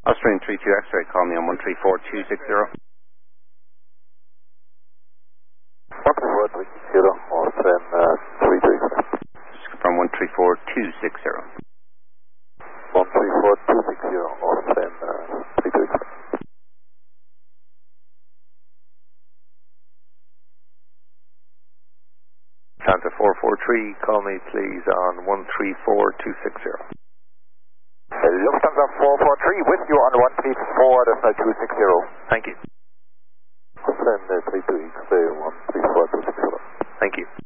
Austrian 32 X-ray, call me on 134260. 134260, Austrian 32 X-ray. Just confirm 134260. 134260, Austrian 32 X-ray. Santa 443, call me please on 134260. Lufthansa 443 with you on 134.260. Thank you. Austrian 32 X-ray 134260. Thank you.